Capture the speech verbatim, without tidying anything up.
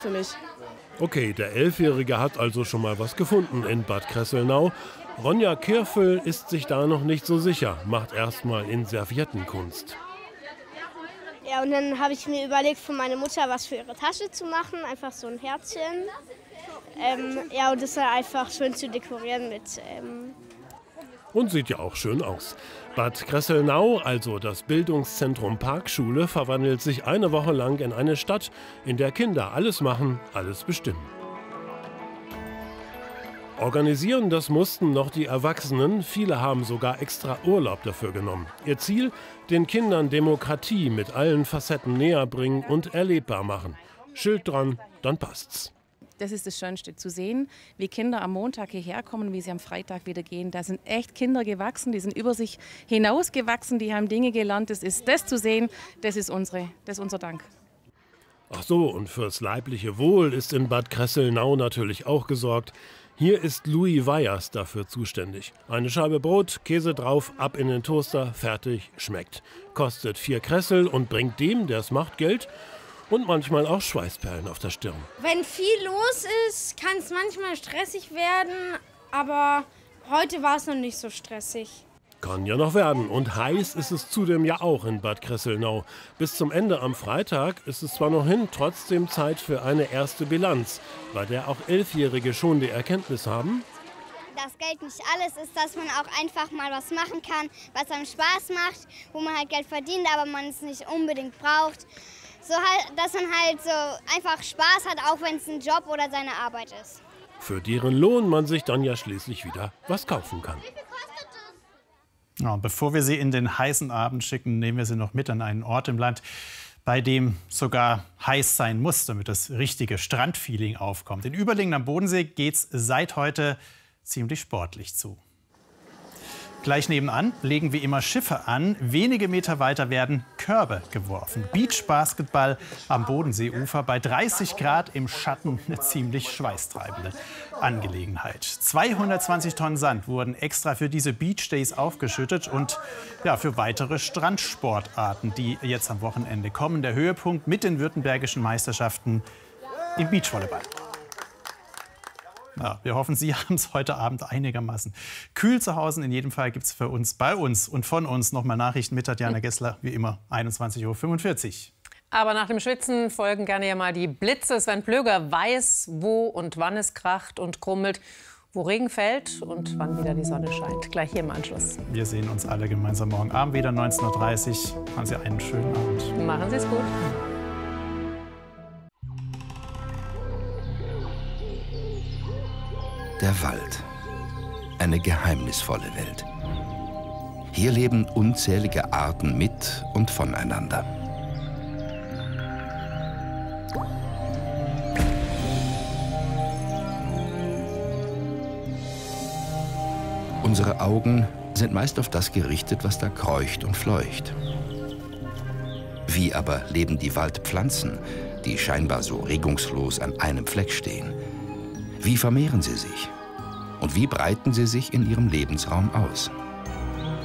für mich. Okay, der Elfjährige hat also schon mal was gefunden in Bad Kressel-Nau. Ronja Kirfel ist sich da noch nicht so sicher, macht erst mal in Serviettenkunst. Ja, und dann habe ich mir überlegt, für meine Mutter was für ihre Tasche zu machen, einfach so ein Herzchen. Ähm, ja, und das dann einfach schön zu dekorieren mit... Ähm Und sieht ja auch schön aus. Bad Kressel-Nau, also das Bildungszentrum Parkschule, verwandelt sich eine Woche lang in eine Stadt, in der Kinder alles machen, alles bestimmen. Organisieren das mussten noch die Erwachsenen. Viele haben sogar extra Urlaub dafür genommen. Ihr Ziel: den Kindern Demokratie mit allen Facetten näher bringen und erlebbar machen. Schild dran, dann passt's. Das ist das Schönste, zu sehen, wie Kinder am Montag hierher kommen, wie sie am Freitag wieder gehen. Da sind echt Kinder gewachsen, die sind über sich hinausgewachsen, die haben Dinge gelernt. Das ist das zu sehen, das ist, unsere, das ist unser Dank. Ach so, und fürs leibliche Wohl ist in Bad Kressel-Nau natürlich auch gesorgt. Hier ist Louis Weyers dafür zuständig. Eine Scheibe Brot, Käse drauf, ab in den Toaster, fertig, schmeckt. Kostet vier Kressel und bringt dem, der es macht, Geld und manchmal auch Schweißperlen auf der Stirn. Wenn viel los ist, kann es manchmal stressig werden, aber heute war es noch nicht so stressig. Kann ja noch werden. Und heiß ist es zudem ja auch in Bad Kressel-Nau. Bis zum Ende am Freitag ist es zwar noch hin, trotzdem Zeit für eine erste Bilanz, bei der auch Elfjährige schon die Erkenntnis haben: dass Geld nicht alles ist, dass man auch einfach mal was machen kann, was einem Spaß macht, wo man halt Geld verdient, aber man es nicht unbedingt braucht. So halt, dass man halt so einfach Spaß hat, auch wenn es ein Job oder seine Arbeit ist. Für deren Lohn man sich dann ja schließlich wieder was kaufen kann. Ja, und bevor wir Sie in den heißen Abend schicken, nehmen wir Sie noch mit an einen Ort im Land, bei dem sogar heiß sein muss, damit das richtige Strandfeeling aufkommt. In Überlingen am Bodensee geht es seit heute ziemlich sportlich zu. Gleich nebenan legen wie immer Schiffe an. Wenige Meter weiter werden Körbe geworfen. Beachbasketball am Bodenseeufer. Bei dreißig Grad im Schatten eine ziemlich schweißtreibende Angelegenheit. zweihundertzwanzig Tonnen Sand wurden extra für diese Beach Days aufgeschüttet und ja, für weitere Strandsportarten, die jetzt am Wochenende kommen. Der Höhepunkt mit den württembergischen Meisterschaften im Beachvolleyball. Ja, wir hoffen, Sie haben es heute Abend einigermaßen kühl zu Hause. In jedem Fall gibt es für uns, bei uns und von uns nochmal Nachrichten mit Tatjana Gessler, wie immer, einundzwanzig Uhr fünfundvierzig. Aber nach dem Schwitzen folgen gerne ja mal die Blitze. Sven Plöger weiß, wo und wann es kracht und krummelt, wo Regen fällt und wann wieder die Sonne scheint. Gleich hier im Anschluss. Wir sehen uns alle gemeinsam morgen Abend wieder, neunzehn Uhr dreißig. Machen Sie einen schönen Abend. Machen Sie es gut. Der Wald. Eine geheimnisvolle Welt. Hier leben unzählige Arten mit und voneinander. Unsere Augen sind meist auf das gerichtet, was da kreucht und fleucht. Wie aber leben die Waldpflanzen, die scheinbar so regungslos an einem Fleck stehen? Wie vermehren sie sich? Und wie breiten sie sich in ihrem Lebensraum aus?